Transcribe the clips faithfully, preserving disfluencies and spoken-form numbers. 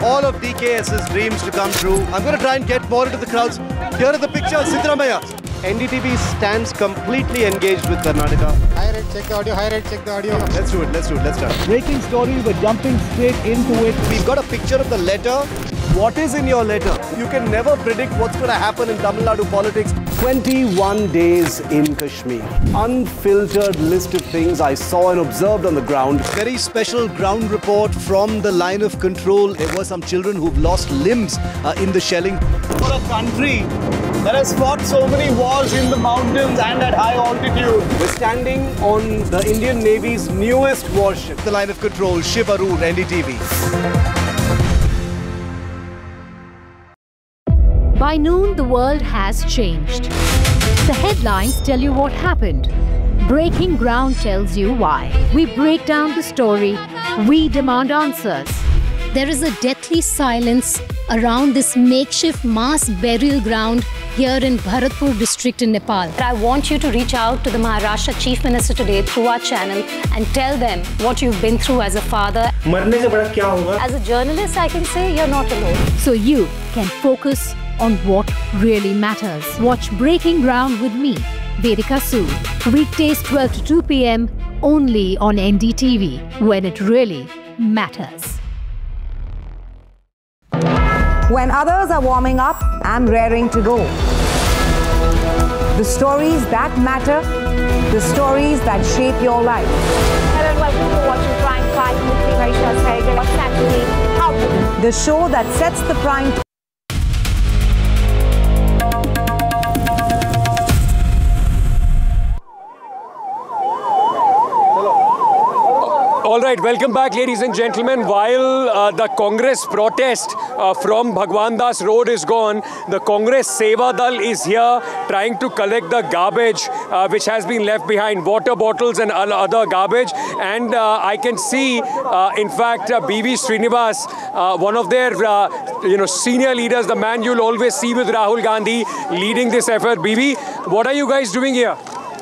all of D K S's dreams to come true. I'm going to try and get more into the crowds. Here are the pictures, Siddaramaiah. N D T V stands completely engaged with Karnataka. High rate, check the audio, high rate, check the audio. Let's do it, let's do it, let's start. Breaking story, we're jumping straight into it. We've got a picture of the letter. What is in your letter? You can never predict what's going to happen in Tamil Nadu politics. twenty-one days in Kashmir. Unfiltered list of things I saw and observed on the ground. Very special ground report from the line of control. There were some children who've lost limbs uh, in the shelling. For a country that has fought so many wars in the mountains and at high altitude, we're standing on the Indian Navy's newest warship. The line of control, Shiv Arun, N D T V. By noon, the world has changed. The headlines tell you what happened. Breaking Ground tells you why. We break down the story. We demand answers. There is a deathly silence around this makeshift mass burial ground here in Bharatpur district in Nepal. I want you to reach out to the Maharashtra Chief Minister today through our channel and tell them what you've been through as a father. As a journalist, I can say you're not alone. So you can focus on what really matters. Watch Breaking Ground with me, Vedika Sood. Weekdays twelve to two p m only on N D T V, when it really matters. When others are warming up, I'm raring to go. The stories that matter, the stories that shape your life. Hello and welcome to watching Prime Five with me, Maisha Saigal. What's actually how to The show that sets the prime. All right, welcome back, ladies and gentlemen. While uh, the Congress protest uh, from Bhagwan Das Road is gone, the Congress Seva Dal is here trying to collect the garbage uh, which has been left behind, water bottles and other garbage. And uh, I can see, uh, in fact, uh, B V Srinivas, uh, one of their uh, you know, senior leaders, the man you'll always see with Rahul Gandhi, leading this effort. B V, what are you guys doing here?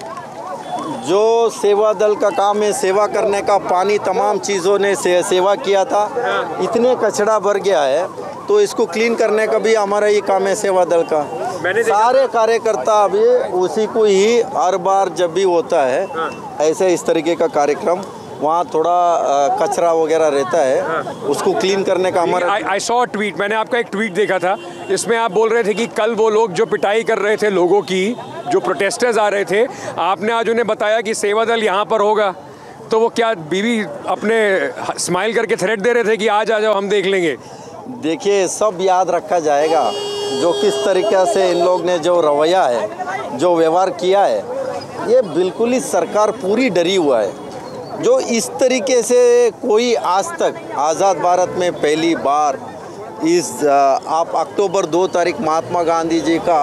जो सेवा दल का काम है, सेवा करने का, पानी तमाम चीज़ों ने से, सेवा किया था, इतने कचरा भर गया है, तो इसको क्लीन करने का भी हमारा ही काम है सेवा दल का। सारे कार्यकर्ता अभी उसी को ही हर बार जब भी होता है ऐसे इस तरीके का कार्यक्रम, वहाँ थोड़ा कचरा वगैरह रहता है, उसको क्लीन करने का हमारा। आई सॉ ट्वीट, मैंने आपका एक ट्वीट देखा था, इसमें आप बोल रहे थे कि कल वो लोग जो पिटाई कर रहे थे लोगों की, जो प्रोटेस्टर्स आ रहे थे, आपने आज उन्हें बताया कि सेवा दल यहाँ पर होगा, तो वो क्या बीवी अपने स्माइल करके थ्रेट दे रहे थे कि आज आ जाओ हम देख लेंगे? देखिए, सब याद रखा जाएगा जो किस तरीक़े से इन लोग ने जो रवैया है, जो व्यवहार किया है, ये बिल्कुल ही सरकार पूरी डरी हुआ है। जो इस तरीके से कोई आज तक आज़ाद भारत में पहली बार इस आप अक्टूबर दो तारीख महात्मा गांधी जी का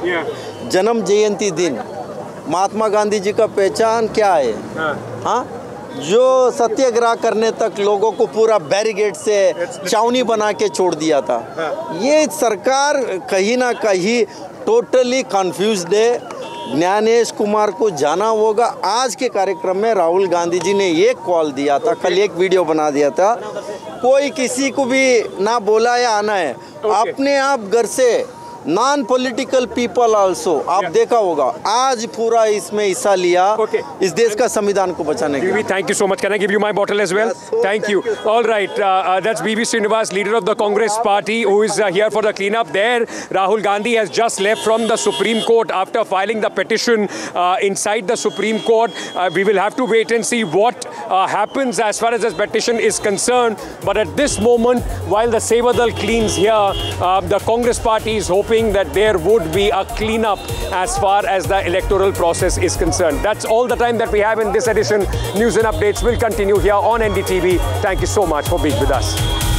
जन्म जयंती दिन, महात्मा गांधी जी का पहचान क्या है? हाँ, जो सत्याग्रह करने तक लोगों को पूरा बैरिकेड से छावनी बना के छोड़ दिया था, ये सरकार कहीं ना कहीं टोटली कंफ्यूज्ड है। ज्ञानेश कुमार को जाना होगा। आज के कार्यक्रम में राहुल गांधी जी ने एक कॉल दिया था, कल एक वीडियो बना दिया था, कोई किसी को भी ना बोला या आना है, अपने आप घर से नॉन पॉलिटिकल पीपल आल्सो, आप देखा होगा, आज पूरा इसमें हिस्सा लिया इस देश का संविधान को बचाने के लिए। Thank you so much. Can I give you my bottle as well? Thank you. All right, uh, uh, that's B V Srinivas, leader of the Congress party, who is uh, here for the cleanup. There, Rahul Gandhi has just left from the Supreme Court after filing the petition uh, inside the Supreme Court. Uh, we will have to wait and see what uh, happens as far as this petition is concerned. But at this moment, while the Seva Dal cleans here, uh, the Congress party is hoping that there would be a cleanup as far as the electoral process is concerned. That's all the time that we have in this edition. News and updates will continue here on N D T V. Thank you so much for being with us.